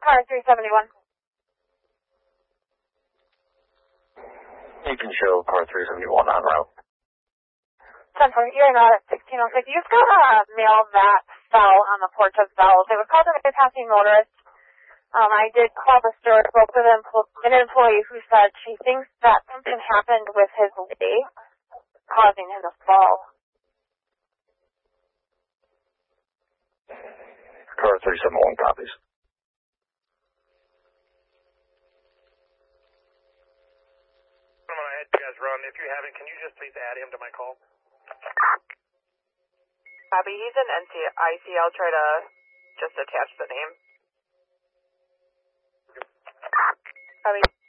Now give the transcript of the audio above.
car 371. You can show car 371 on route. 10-4, you're not at 1606. You just got a mail that fell on the porch of Bell's. It was called a passing motorist. I did call the store, spoke with an employee who said she thinks that something happened with his leg, causing him to fall. Car 371 copies. I'm going to add you guys run. If you haven't, can you just please add him to my call? Copy, he's in NCIC. I'll try to just attach the name. Copy.